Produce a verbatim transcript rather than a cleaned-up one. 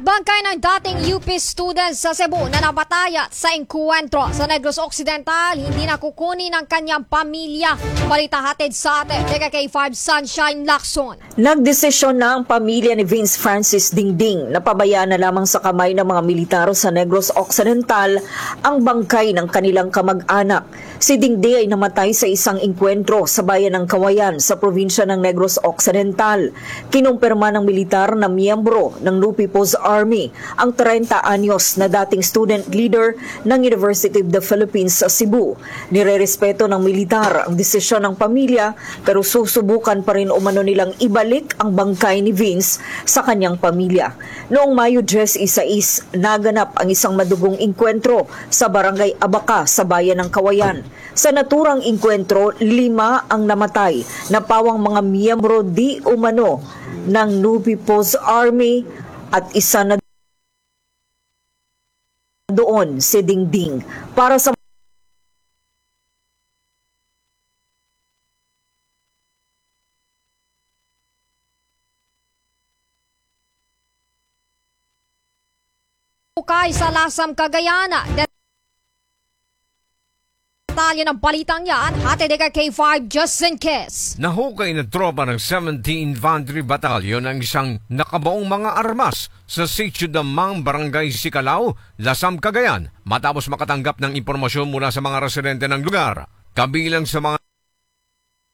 Bangkay ng dating U P student sa Cebu na nabataya sa engkwentro sa Negros Occidental, hindi na kukunin ng kanyang pamilya. Balita hatid sa atin, T K K five Sunshine Lacson. Nagdesisyon na ang pamilya ni Vince Francis Dingding na pabayaan na lamang sa kamay ng mga militar sa Negros Occidental ang bangkay ng kanilang kamag-anak. Si Dingding ay namatay sa isang engkwentro sa bayan ng Kawayan sa probinsya ng Negros Occidental. Kinumpirma ng militar na miyembro ng Lupipos Army ang thirty anyos na dating student leader ng University of the Philippines sa Cebu. Nirerespeto ng militar ang desisyon ng pamilya pero susubukan pa rin umano nilang ibalik ang bangkay ni Vince sa kanyang pamilya. Noong Mayo diyesisais, naganap ang isang madugong engkwentro sa barangay Abaca sa bayan ng Kawayan. Sa naturang engkwentro, lima ang namatay na pawang mga miyembro di umano ng Lupipos Army at isa na doon si Dingding. Para sa Ukay sa Lasam, Cagayan. Detalye ng balitang yan, hatid T K K five just in case. Nahukay na tropa ng seventeenth Infantry Battalion ang isang nakabaong mga armas sa Sitio Damang, Barangay Sicalao, Lasam, Cagayan, matapos makatanggap ng impormasyon mula sa mga residente ng lugar. Kabilang sa mga